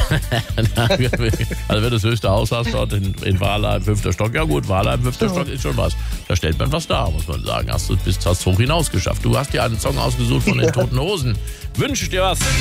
Also wenn du das höchste Haus hast dort in Wahlheim, 5. Stock, ja gut, Wahlheim, 5. Stock ist schon was. Da stellt man was dar, muss man sagen. Hast hoch hinaus geschafft. Du hast dir einen Song ausgesucht von den Toten Hosen. Wünsche ich dir was.